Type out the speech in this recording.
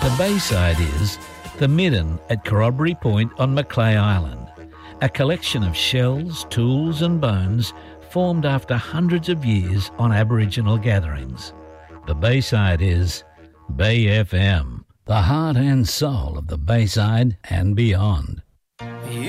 The Bayside is the Midden at Corroboree Point on Macleay Island, a collection of shells, tools and bones formed after hundreds of years on Aboriginal gatherings. The Bayside is Bay FM, the heart and soul of the Bayside and beyond.